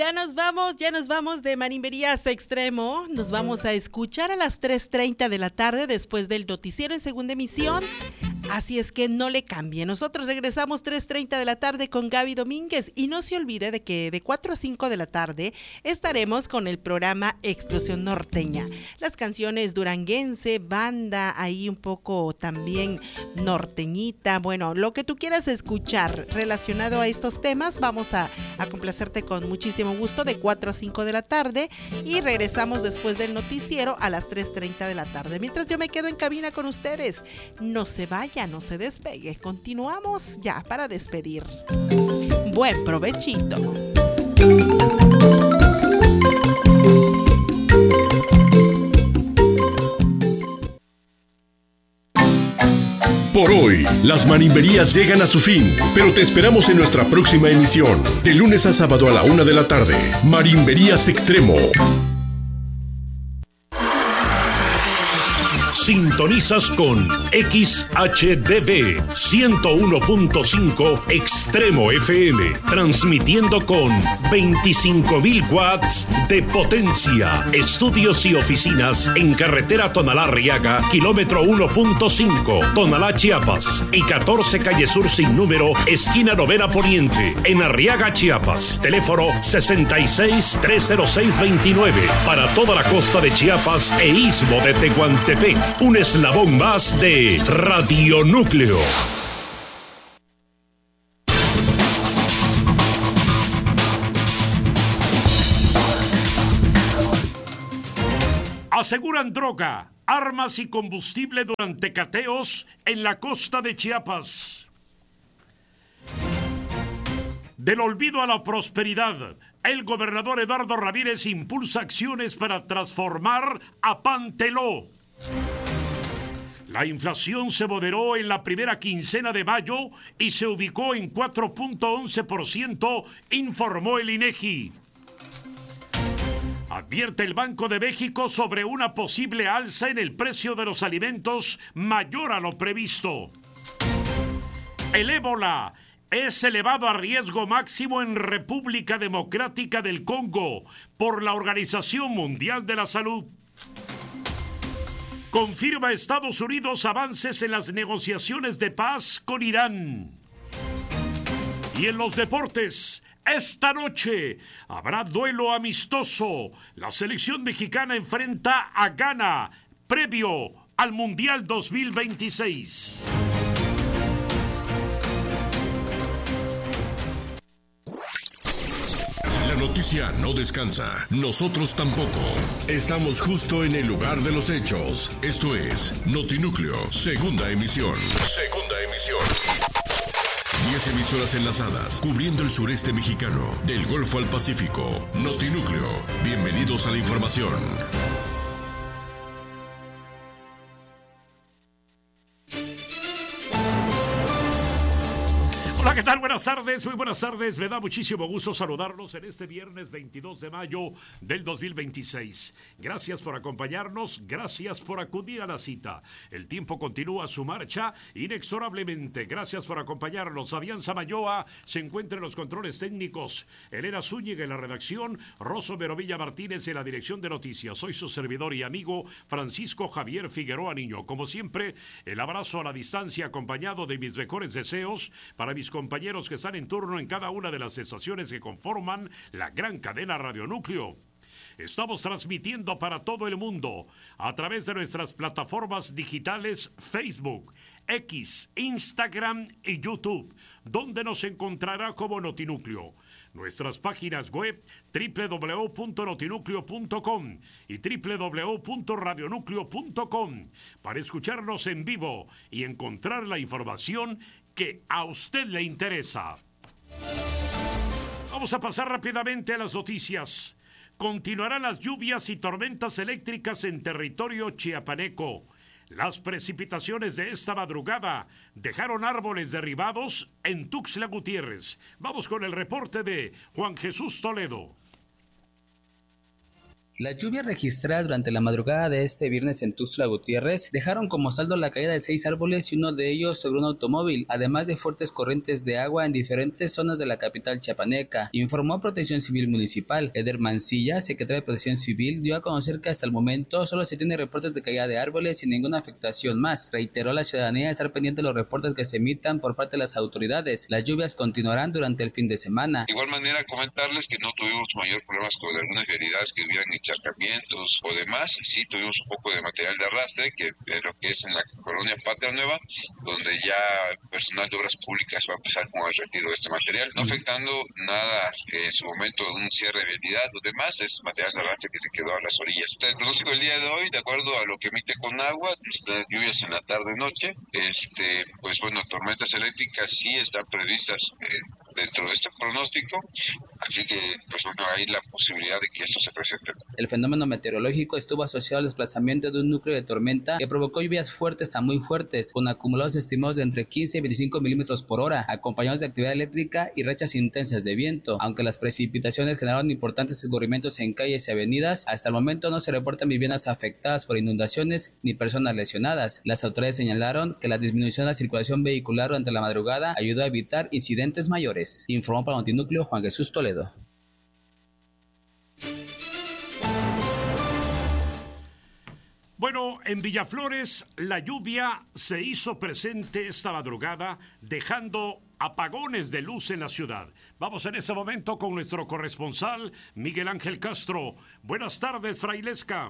Ya nos vamos de Marimberías Extremo. Nos vamos a escuchar a las 3:30 de la tarde después del noticiero en segunda emisión. Así es que no le cambie. Nosotros regresamos 3:30 de la tarde con Gaby Domínguez. Y no se olvide de que de 4 a 5 de la tarde estaremos con el programa Explosión Norteña. Las canciones duranguense, banda, ahí un poco también norteñita. Bueno, lo que tú quieras escuchar relacionado a estos temas, vamos a complacerte con muchísimo gusto de 4 a 5 de la tarde. Y regresamos después del noticiero a las 3:30 de la tarde. Mientras yo me quedo en cabina con ustedes, no se vaya, no se despegue. Continuamos ya para despedir. Buen provechito. Por hoy, las marimberías llegan a su fin, pero te esperamos en nuestra próxima emisión, de lunes a sábado a la 1 de la tarde. Marimberías Extremo. Sintonizas con XHDV 101.5 Extremo FM, transmitiendo con 25.000 watts de potencia. Estudios y oficinas en carretera Tonalá-Arriaga, kilómetro 1.5, Tonalá, Chiapas, y 14 calle Sur sin número, esquina Novena Poniente, en Arriaga, Chiapas. Teléfono 66-306-29, para toda la costa de Chiapas e istmo de Tehuantepec. Un eslabón más de Radio Núcleo. Aseguran droga, armas y combustible durante cateos en la costa de Chiapas. Del olvido a la prosperidad, el gobernador Eduardo Ramírez impulsa acciones para transformar a Panteló. La inflación se moderó en la primera quincena de mayo y se ubicó en 4.11%, informó el INEGI. Advierte el Banco de México sobre una posible alza en el precio de los alimentos mayor a lo previsto. El ébola es elevado a riesgo máximo en República Democrática del Congo por la Organización Mundial de la Salud. Confirma Estados Unidos avances en las negociaciones de paz con Irán. Y en los deportes, esta noche habrá duelo amistoso. La selección mexicana enfrenta a Ghana, previo al Mundial 2026. La noticia no descansa, nosotros tampoco. Estamos justo en el lugar de los hechos. Esto es Notinúcleo, segunda emisión. Segunda emisión. 10 emisoras enlazadas, cubriendo el sureste mexicano, del Golfo al Pacífico. Notinúcleo, bienvenidos a la información. Hola, ¿qué tal? Buenas tardes, muy buenas tardes. Me da muchísimo gusto saludarlos en este viernes 22 de mayo del 2026. Gracias por acompañarnos, gracias por acudir a la cita. El tiempo continúa su marcha inexorablemente. Gracias por acompañarnos. Fabián Samayoa se encuentra en los controles técnicos. Elena Zúñiga en la redacción. Rosso Merovilla Martínez en la dirección de noticias. Soy su servidor y amigo Francisco Javier Figueroa Niño. Como siempre, el abrazo a la distancia acompañado de mis mejores deseos para mis compañeros que están en turno en cada una de las estaciones que conforman la gran cadena Radio Núcleo. Estamos transmitiendo para todo el mundo a través de nuestras plataformas digitales Facebook, X, Instagram y YouTube, donde nos encontrará como Notinúcleo. Nuestras páginas web www.notinucleo.com y www.radionúcleo.com para escucharnos en vivo y encontrar la información que a usted le interesa. Vamos a pasar rápidamente a las noticias. Continuarán las lluvias y tormentas eléctricas en territorio chiapaneco. Las precipitaciones de esta madrugada dejaron árboles derribados en Tuxtla Gutiérrez. Vamos con el reporte de Juan Jesús Toledo. Las lluvias registradas durante la madrugada de este viernes en Tuxtla Gutiérrez dejaron como saldo la caída de 6 árboles y uno de ellos sobre un automóvil, además de fuertes corrientes de agua en diferentes zonas de la capital chiapaneca, informó Protección Civil Municipal. Eder Mancilla, secretario de Protección Civil, dio a conocer que hasta el momento solo se tiene reportes de caída de árboles sin ninguna afectación más. Reiteró a la ciudadanía estar pendiente de los reportes que se emitan por parte de las autoridades. Las lluvias continuarán durante el fin de semana. De igual manera, comentarles que no tuvimos mayor problemas con algunas vialidades que hubieran encharcamientos o demás. Sí tuvimos un poco de material de arrastre, que es lo que es en la colonia Patria Nueva, donde ya personal de obras públicas va a empezar con el retiro de este material, no afectando nada en su momento un cierre de vialidad o demás. Es material de arrastre que se quedó a las orillas. El pronóstico del día de hoy, de acuerdo a lo que emite Conagua, lluvias en la tarde-noche, pues bueno, tormentas eléctricas sí están previstas dentro de este pronóstico, así que pues bueno, hay la posibilidad de que esto se presente. El fenómeno meteorológico estuvo asociado al desplazamiento de un núcleo de tormenta que provocó lluvias fuertes a muy fuertes, con acumulados estimados de entre 15 y 25 milímetros por hora, acompañados de actividad eléctrica y rachas intensas de viento. Aunque las precipitaciones generaron importantes escurrimientos en calles y avenidas, hasta el momento no se reportan viviendas afectadas por inundaciones ni personas lesionadas. Las autoridades señalaron que la disminución de la circulación vehicular durante la madrugada ayudó a evitar incidentes mayores. Informó para Notinúcleo Juan Jesús Toledo. Bueno, en Villaflores la lluvia se hizo presente esta madrugada, dejando apagones de luz en la ciudad. Vamos en ese momento con nuestro corresponsal Miguel Ángel Castro. Buenas tardes, Frailesca.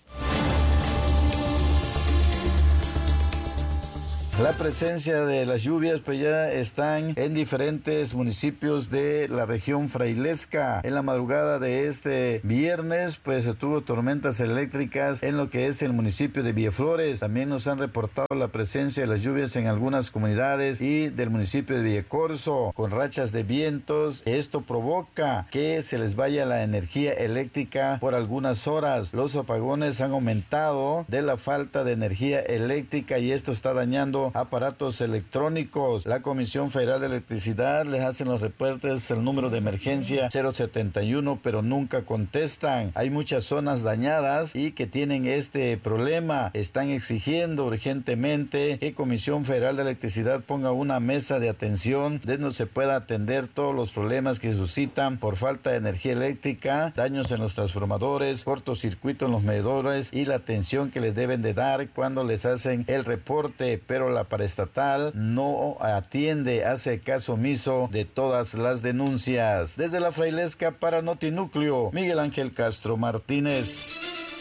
La presencia de las lluvias pues ya están en diferentes municipios de la región frailesca. En la madrugada de este viernes pues se tuvo tormentas eléctricas en lo que es el municipio de Villaflores. También nos han reportado la presencia de las lluvias en algunas comunidades y del municipio de Villacorso con rachas de vientos. Esto provoca que se les vaya la energía eléctrica por algunas horas. Los apagones han aumentado de la falta de energía eléctrica y esto está dañando aparatos electrónicos. La Comisión Federal de Electricidad les hacen los reportes el número de emergencia 071, pero nunca contestan. Hay muchas zonas dañadas y que tienen este problema. Están exigiendo urgentemente que Comisión Federal de Electricidad ponga una mesa de atención donde se pueda atender todos los problemas que suscitan por falta de energía eléctrica, daños en los transformadores, cortocircuito en los medidores y la atención que les deben de dar cuando les hacen el reporte, pero la paraestatal no atiende, hace caso omiso de todas las denuncias. Desde la Frailesca para Notinúcleo, Miguel Ángel Castro Martínez.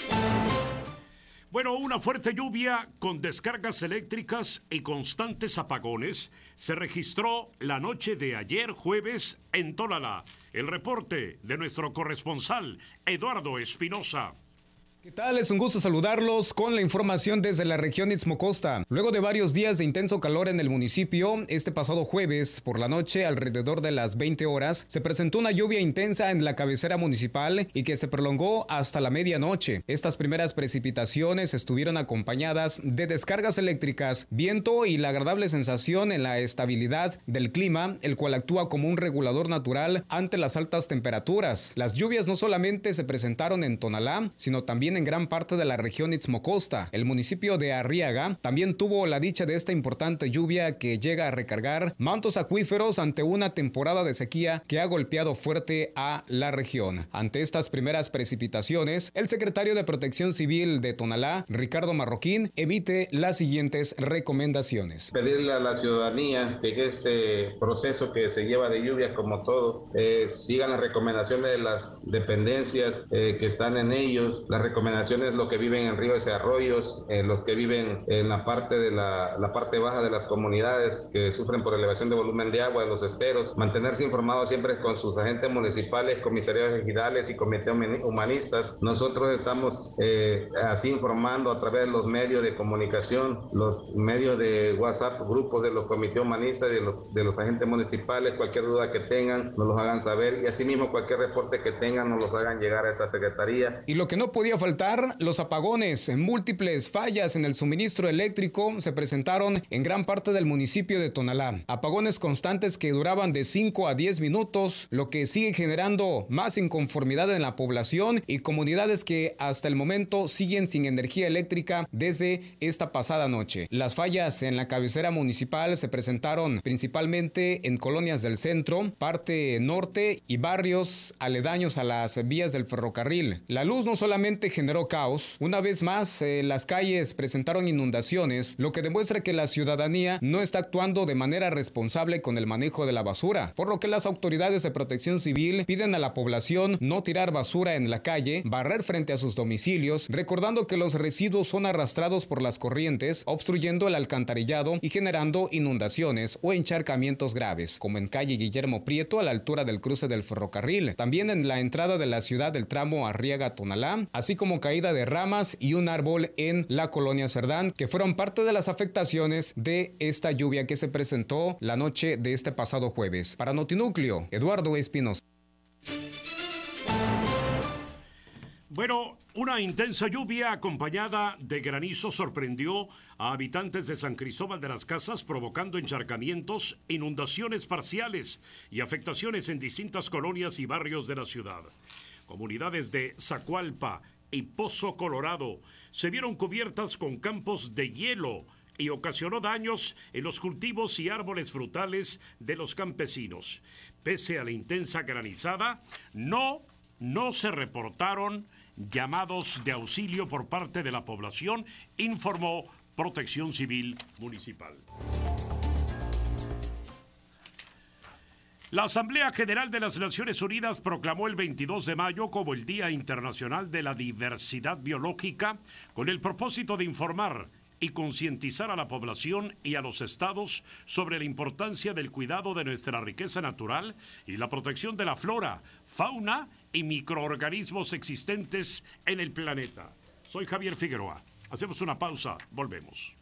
Bueno, una fuerte lluvia con descargas eléctricas y constantes apagones se registró la noche de ayer jueves en Tonalá. El reporte de nuestro corresponsal Eduardo Espinosa. ¿Qué tal? Es un gusto saludarlos con la información desde la región Istmo Costa. Luego de varios días de intenso calor en el municipio, este pasado jueves por la noche, alrededor de las 20 horas, se presentó una lluvia intensa en la cabecera municipal y que se prolongó hasta la medianoche. Estas primeras precipitaciones estuvieron acompañadas de descargas eléctricas, viento y la agradable sensación en la estabilidad del clima, el cual actúa como un regulador natural ante las altas temperaturas. Las lluvias no solamente se presentaron en Tonalá, sino también en gran parte de la región Istmo Costa. El municipio de Arriaga también tuvo la dicha de esta importante lluvia que llega a recargar mantos acuíferos ante una temporada de sequía que ha golpeado fuerte a la región. Ante estas primeras precipitaciones, el secretario de Protección Civil de Tonalá, Ricardo Marroquín, emite las siguientes recomendaciones. Pedirle a la ciudadanía que en este proceso que se lleva de lluvias como todo, sigan las recomendaciones de las dependencias que están en ellos, las recomendaciones los que viven en ríos y arroyos, los que viven en la parte de la parte baja de las comunidades que sufren por elevación de volumen de agua, de los esteros, mantenerse informados siempre con sus agentes municipales, comisarios ejidales y comités humanistas. Nosotros estamos así informando a través de los medios de comunicación, los medios de WhatsApp, grupos de los comités humanistas y de los agentes municipales. Cualquier duda que tengan nos los hagan saber y asimismo cualquier reporte que tengan nos los hagan llegar a esta secretaría. Y lo que no podía faltar faltar los apagones. Múltiples fallas en el suministro eléctrico se presentaron en gran parte del municipio de Tonalá. Apagones constantes que duraban de 5 a 10 minutos, lo que sigue generando más inconformidad en la población y comunidades que hasta el momento siguen sin energía eléctrica desde esta pasada noche. Las fallas en la cabecera municipal se presentaron principalmente en colonias del centro, parte norte y barrios aledaños a las vías del ferrocarril. La luz no solamente generó caos, una vez más las calles presentaron inundaciones, lo que demuestra que la ciudadanía no está actuando de manera responsable con el manejo de la basura, por lo que las autoridades de protección civil piden a la población no tirar basura en la calle, barrer frente a sus domicilios, recordando que los residuos son arrastrados por las corrientes, obstruyendo el alcantarillado y generando inundaciones o encharcamientos graves, como en calle Guillermo Prieto a la altura del cruce del ferrocarril, también en la entrada de la ciudad del tramo Arriaga-Tonalá, así como caída de ramas y un árbol en la colonia Cerdán, que fueron parte de las afectaciones de esta lluvia que se presentó la noche de este pasado jueves. Para Notinúcleo, Eduardo Espinosa. Bueno, una intensa lluvia acompañada de granizo sorprendió a habitantes de San Cristóbal de las Casas, provocando encharcamientos, inundaciones parciales y afectaciones en distintas colonias y barrios de la ciudad. Comunidades de Zacualpa y Pozo Colorado se vieron cubiertas con campos de hielo y ocasionó daños en los cultivos y árboles frutales de los campesinos. Pese a la intensa granizada, no se reportaron llamados de auxilio por parte de la población, informó Protección Civil Municipal. La Asamblea General de las Naciones Unidas proclamó el 22 de mayo como el Día Internacional de la Diversidad Biológica, con el propósito de informar y concientizar a la población y a los estados sobre la importancia del cuidado de nuestra riqueza natural y la protección de la flora, fauna y microorganismos existentes en el planeta. Soy Javier Figueroa. Hacemos una pausa, volvemos.